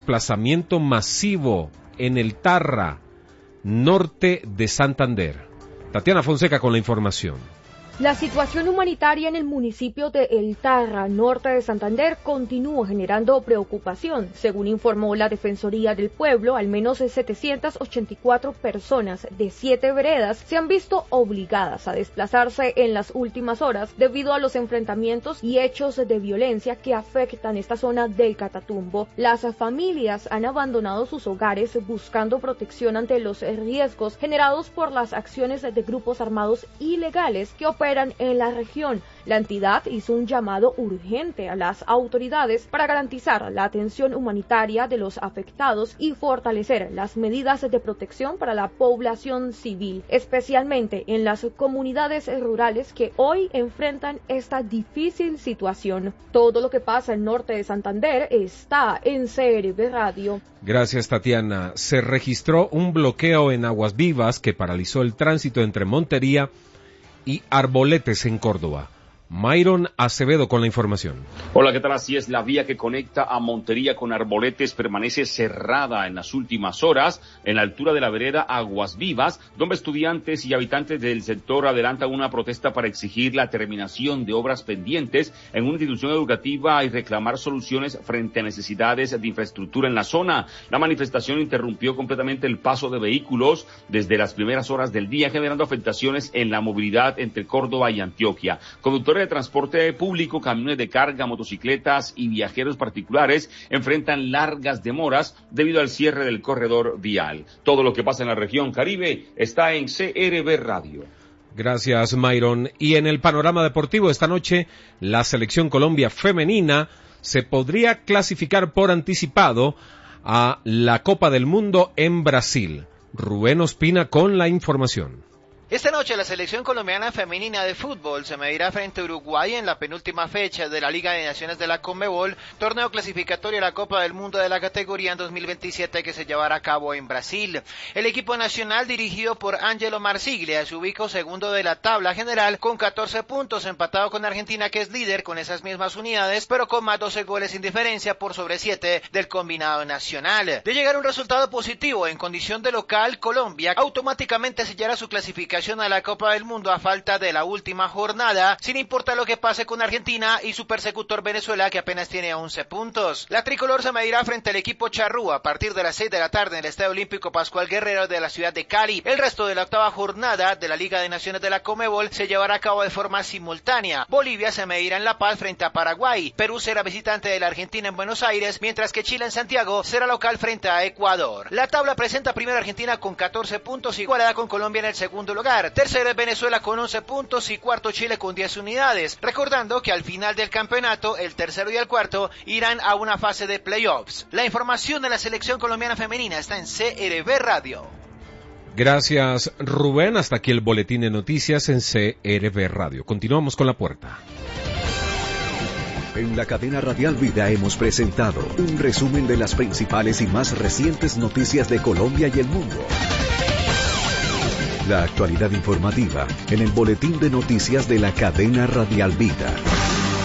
desplazamiento masivo en el Tarra, norte de Santander. Tatiana Fonseca con la información. La situación humanitaria en el municipio de El Tarra, norte de Santander, continúa generando preocupación. Según informó la Defensoría del Pueblo, al menos 784 personas de 7 veredas se han visto obligadas a desplazarse en las últimas horas debido a los enfrentamientos y hechos de violencia que afectan esta zona del Catatumbo. Las familias han abandonado sus hogares buscando protección ante los riesgos generados por las acciones de grupos armados ilegales que operan en la región. La entidad hizo un llamado urgente a las autoridades para garantizar la atención humanitaria de los afectados y fortalecer las medidas de protección para la población civil, especialmente en las comunidades rurales que hoy enfrentan esta difícil situación. Todo lo que pasa en norte de Santander está en CRB Radio. Gracias, Tatiana. Se registró un bloqueo en Aguas Vivas que paralizó el tránsito entre Montería y Arboletes en Córdoba. Myron Acevedo con la información. Hola, ¿qué tal? Así es, la vía que conecta a Montería con Arboletes permanece cerrada en las últimas horas en la altura de la vereda Aguas Vivas, donde estudiantes y habitantes del sector adelantan una protesta para exigir la terminación de obras pendientes en una institución educativa y reclamar soluciones frente a necesidades de infraestructura en la zona. La manifestación interrumpió completamente el paso de vehículos desde las primeras horas del día, generando afectaciones en la movilidad entre Córdoba y Antioquia. Conductores de transporte público, camiones de carga, motocicletas y viajeros particulares enfrentan largas demoras debido al cierre del corredor vial. Todo lo que pasa en la región Caribe está en CRB Radio. Gracias, Myron. Y en el panorama deportivo esta noche, la selección Colombia femenina se podría clasificar por anticipado a la Copa del Mundo en Brasil. Rubén Ospina con la información. Esta noche la selección colombiana femenina de fútbol se medirá frente a Uruguay en la penúltima fecha de la Liga de Naciones de la Conmebol, torneo clasificatorio a la Copa del Mundo de la categoría en 2027 que se llevará a cabo en Brasil. El equipo nacional dirigido por Ángelo Marsiglia se ubicó segundo de la tabla general con 14 puntos, empatado con Argentina que es líder con esas mismas unidades, pero con más 12 goles sin diferencia por sobre 7 del combinado nacional. De llegar a un resultado positivo en condición de local, Colombia automáticamente sellará su clasificación a la Copa del Mundo a falta de la última jornada, sin importar lo que pase con Argentina y su persecutor Venezuela, que apenas tiene 11 puntos. La tricolor se medirá frente al equipo charrúa a partir de las 6 de la tarde en el Estadio Olímpico Pascual Guerrero de la ciudad de Cali. El resto de la octava jornada de la Liga de Naciones de la Conmebol se llevará a cabo de forma simultánea. Bolivia se medirá en La Paz frente a Paraguay. Perú será visitante de la Argentina en Buenos Aires, mientras que Chile en Santiago será local frente a Ecuador. La tabla presenta primero Argentina con 14 puntos, igualada con Colombia en el segundo lugar. Tercero es Venezuela con 11 puntos y cuarto Chile con 10 unidades. Recordando que al final del campeonato, el tercero y el cuarto irán a una fase de playoffs. La información de la selección colombiana femenina está en CRB Radio. Gracias, Rubén. Hasta aquí el boletín de noticias en CRB Radio. Continuamos con La Puerta. En la cadena radial Vida hemos presentado un resumen de las principales y más recientes noticias de Colombia y el mundo. La actualidad informativa en el boletín de noticias de la cadena radial Vida.